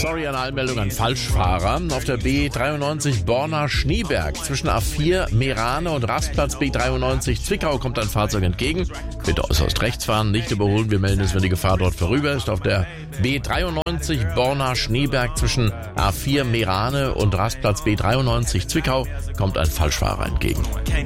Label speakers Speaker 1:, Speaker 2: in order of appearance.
Speaker 1: Sorry an Anmeldung an Falschfahrer. Auf der B93 Borna-Schneeberg zwischen A4 Meerane und Rastplatz B93 Zwickau kommt ein Fahrzeug entgegen. Bitte äußerst rechts fahren, nicht überholen. Wir melden es, wenn die Gefahr dort vorüber ist. Auf der B93 Borna-Schneeberg zwischen A4 Meerane und Rastplatz B93 Zwickau kommt ein Falschfahrer entgegen.